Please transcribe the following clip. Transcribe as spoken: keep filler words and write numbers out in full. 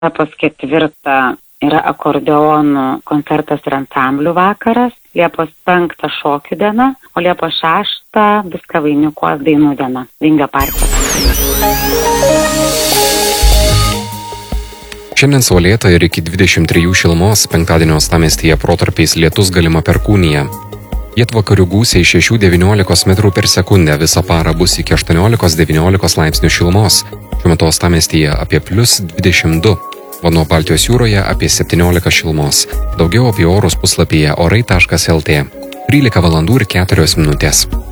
Liepos ketvirtą yra akordeonų koncertas ir ansamblių vakaras, Liepos penktą šokių diena, o Liepos šeštą viską vainikuos dainų diena, Vingio parke. Šiandien saulėta ir iki dvidešimt trijų šilumos, penktadienio uostamiestyje protarpiais lietus galima perkūnija. Pietvakarių gūsiai šešių devyniolikos metrų per sekundę, visą parą bus iki aštuoniolikos devyniolikos laipsnių šilumos. Šiuo metu uostamiestyje apie plius dvidešimt du, o nuo Baltijos jūroje apie septyniolika šilumos. Daugiau apie orus puslapyje orai taškas el tė. trylika valandų ir keturios minutės.